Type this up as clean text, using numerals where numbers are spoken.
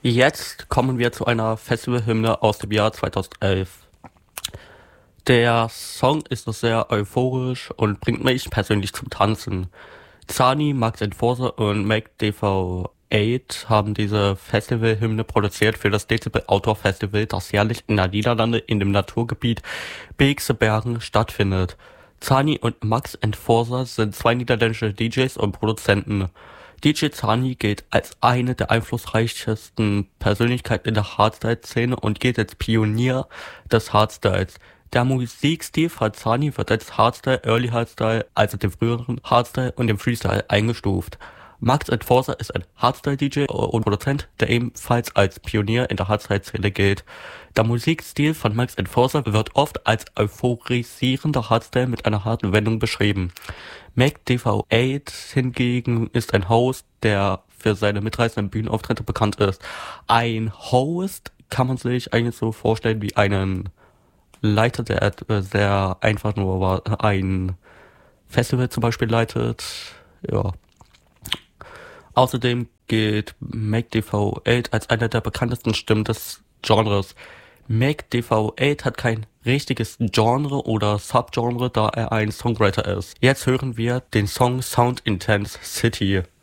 Jetzt kommen wir zu einer Festivalhymne aus dem Jahr 2011. Der Song ist so sehr euphorisch und bringt mich persönlich zum Tanzen. Zani, Max Enforcer und Mac DV8 haben diese Festivalhymne produziert für das Decibel Outdoor Festival, das jährlich in den Niederlande in dem Naturgebiet Beekse Bergen stattfindet. Zani und Max Enforcer sind zwei niederländische DJs und Produzenten. DJ Zani gilt als eine der einflussreichsten Persönlichkeiten in der Hardstyle-Szene und gilt als Pionier des Hardstyles. Der Musikstil von Zani wird als Hardstyle, Early Hardstyle, also dem früheren Hardstyle und dem Freestyle eingestuft. Max Enforcer ist ein Hardstyle-DJ und Produzent, der ebenfalls als Pionier in der Hardstyle-Szene gilt. Der Musikstil von Max Enforcer wird oft als euphorisierender Hardstyle mit einer harten Wendung beschrieben. Mac DV8 hingegen ist ein Host, der für seine mitreißenden Bühnenauftritte bekannt ist. Ein Host kann man sich eigentlich so vorstellen wie einen Leiter, der sehr einfach nur ein Festival zum Beispiel leitet. Ja. Außerdem gilt Mac DV8 als einer der bekanntesten Stimmen des Genres. Mac DV8 hat kein richtiges Genre oder Subgenre, da er ein Songwriter ist. Jetzt hören wir den Song Sound Intense City.